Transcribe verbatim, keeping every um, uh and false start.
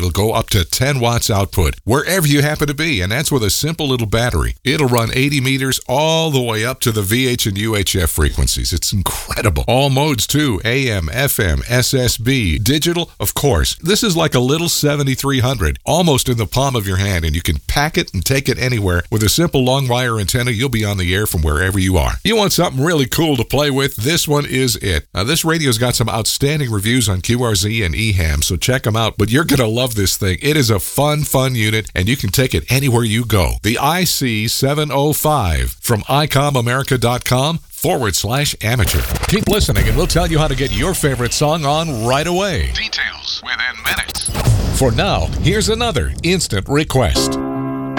It'll go up to ten watts output wherever you happen to be, and that's with a simple little battery. It'll run eighty meters all the way up to the V H and U H F frequencies. It's incredible. All modes too, A M, F M, S S B, digital, of course. This is like a little seventy-three hundred, almost in the palm of your hand, and you can pack it and take it anywhere. With a simple long wire antenna, you'll be on the air from wherever you are. You want something really cool to play with? This one is it. Now, this radio's got some outstanding reviews on Q R Z and E HAM, so check them out. But you're going to love this thing. It is a fun, fun unit, and you can take it anywhere you go. The I C seven oh five from I com America dot com forward slash amateur. Keep listening, and we'll tell you how to get your favorite song on right away. Details within minutes. For now, here's another instant request.